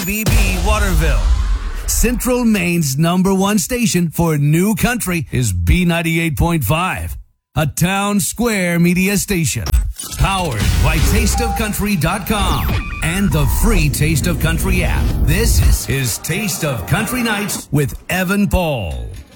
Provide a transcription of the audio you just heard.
KBB Waterville. Central Maine's #1 station for new country is B98.5, a town square media station. Powered by TasteOfCountry.com and the free Taste of Country app. This is Taste of Country Nights with Evan Paul.